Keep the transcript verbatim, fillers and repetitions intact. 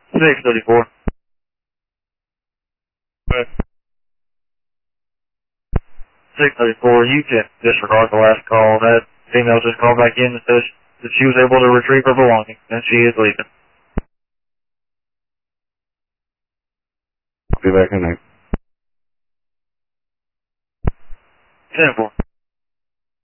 six thirty-four. Okay. six thirty-four, you can disregard the last call. That female just called back in and says that she was able to retrieve her belongings, and she is leaving. I'll be back in there. ten four.